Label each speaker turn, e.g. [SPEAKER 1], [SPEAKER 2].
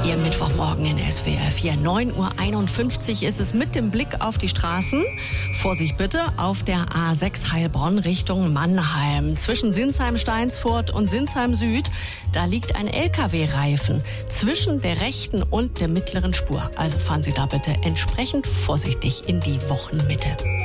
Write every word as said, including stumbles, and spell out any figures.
[SPEAKER 1] hier Mittwochmorgen in S W R vier. neun Uhr einundfünfzig ist es mit dem Blick auf die Straßen. Vorsicht bitte auf der A sechs Heilbronn Richtung Mannheim. Zwischen Sinsheim-Steinsfurt und Sinsheim Süd, da liegt ein L K W-Reifen zwischen der rechten und der mittleren Spur. Also fahren Sie da bitte entsprechend vorsichtig in die Wochenmitte.